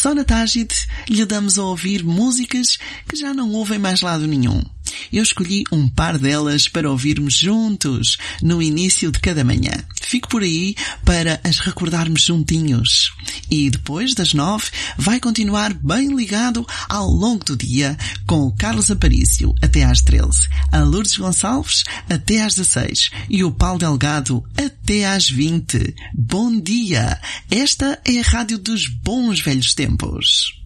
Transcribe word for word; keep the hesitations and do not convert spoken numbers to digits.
só na Tágide lhe damos a ouvir músicas que já não ouvem mais lado nenhum. Eu escolhi um par delas para ouvirmos juntos no início de cada manhã. Fico por aí para as recordarmos juntinhos. E depois das nove vai continuar bem ligado ao longo do dia com o Carlos Aparício até às treze, a Lourdes Gonçalves até às dezesseis e o Paulo Delgado até às vinte. Bom dia! Esta é a rádio dos bons velhos tempos.